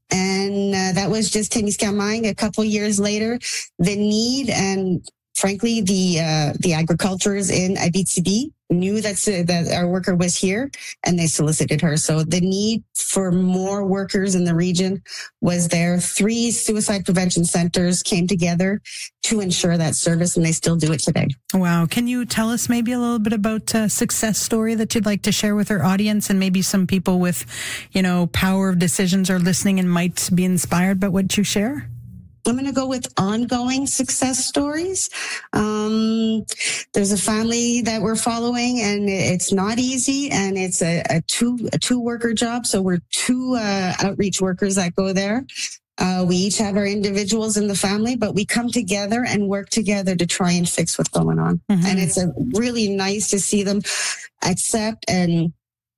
And that was just Témiscamingue. A couple years later, the need and frankly, the agriculturers in Abitibi knew that our worker was here, and they solicited her. So the need for more workers in the region was there. 3 suicide prevention centers came together to ensure that service, and they still do it today. Wow. Can you tell us maybe a little bit about a success story that you'd like to share with our audience, and maybe some people with, power of decisions are listening and might be inspired by what you share? I'm going to go with ongoing success stories. There's a family that we're following, and it's not easy, and it's a two worker job. So we're 2 outreach workers that go there. We each have our individuals in the family, but we come together and work together to try and fix what's going on. Mm-hmm. And it's really nice to see them accept and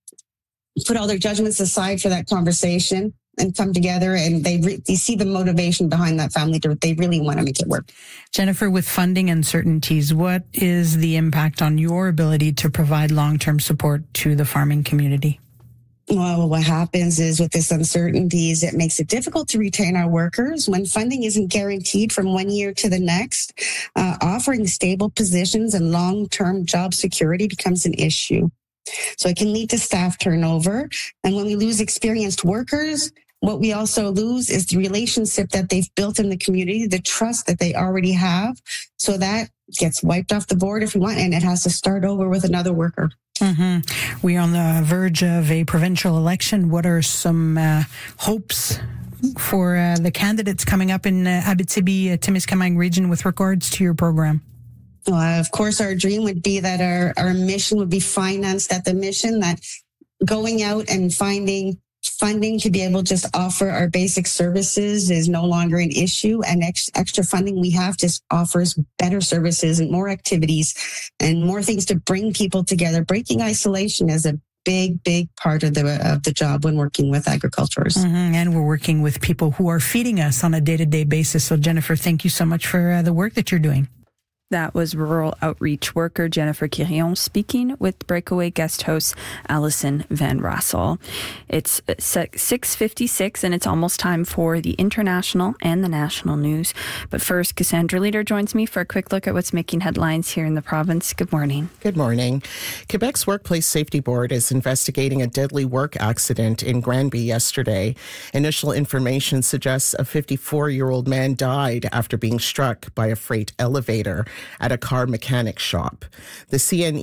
put all their judgments aside for that conversation and come together, and they see the motivation behind that family. They really want to make it work. Jennifer, with funding uncertainties, what is the impact on your ability to provide long-term support to the farming community? Well, what happens is with this uncertainties, it makes it difficult to retain our workers. When funding isn't guaranteed from one year to the next, offering stable positions and long-term job security becomes an issue. So it can lead to staff turnover. And when we lose experienced workers, what we also lose is the relationship that they've built in the community, the trust that they already have. So that gets wiped off the board if we want, and it has to start over with another worker. Mm-hmm. We are on the verge of a provincial election. What are some hopes for the candidates coming up in Abitibi-Témiscamingue region with regards to your program? Of course, our dream would be that our mission would be financed at the mission, that going out and finding funding to be able to just offer our basic services is no longer an issue, and extra funding we have just offers better services and more activities and more things to bring people together. Breaking isolation is a big part of the job when working with agriculturists. Mm-hmm. And we're working with people who are feeding us on a day-to-day basis. So Jennifer, thank you so much for the work that you're doing. That was rural outreach worker Jennifer Quirion speaking with Breakaway guest host Allison Van Rassel. It's 6:56 and it's almost time for the international and the national news. But first, Cassandra Leader joins me for a quick look at what's making headlines here in the province. Good morning. Good morning. Quebec's Workplace Safety Board is investigating a deadly work accident in Granby yesterday. Initial information suggests a 54-year-old man died after being struck by a freight elevator at a car mechanic shop. The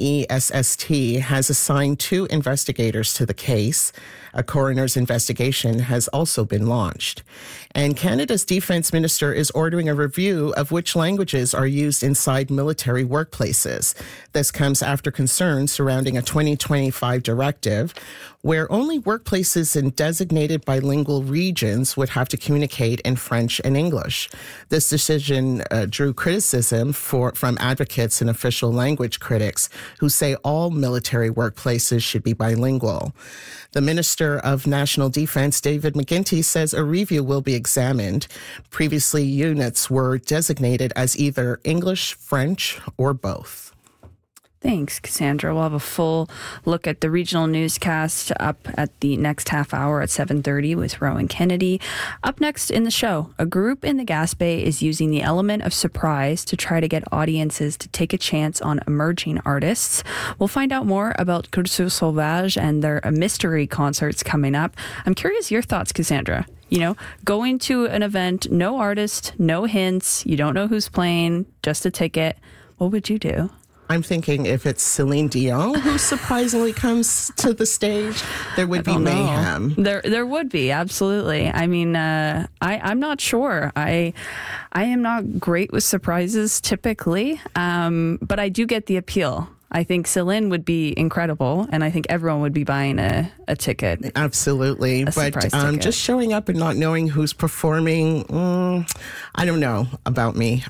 CNESST has assigned 2 investigators to the case. A coroner's investigation has also been launched. And Canada's defense minister is ordering a review of which languages are used inside military workplaces. This comes after concerns surrounding a 2025 directive where only workplaces in designated bilingual regions would have to communicate in French and English. This decision drew criticism from advocates and official language critics who say all military workplaces should be bilingual. The Minister of National Defense, David McGuinty, says a review will be examined. Previously, units were designated as either English, French, or both. Thanks, Cassandra. We'll have a full look at the regional newscast up at the next half hour at 7:30 with Rowan Kennedy. Up next in the show, a group in the Gaspé is using the element of surprise to try to get audiences to take a chance on emerging artists. We'll find out more about Culture Sauvage and their mystery concerts coming up. I'm curious your thoughts, Cassandra. Going to an event, no artist, no hints, you don't know who's playing, just a ticket. What would you do? I'm thinking if it's Celine Dion who surprisingly comes to the stage, there would be mayhem. There would be, absolutely. I mean, I'm not sure. I am not great with surprises typically, but I do get the appeal. I think Celine would be incredible, and I think everyone would be buying a ticket. Absolutely. But ticket. Just showing up and not knowing who's performing, I don't know about me.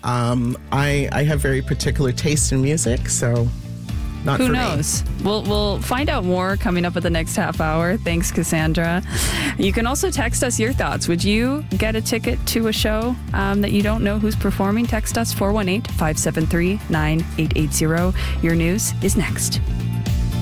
I have very particular taste in music, so not for me. Who knows? We'll find out more coming up at the next half hour. Thanks, Cassandra. You can also text us your thoughts. Would you get a ticket to a show that you don't know who's performing? Text us 418-573-9880. Your news is next.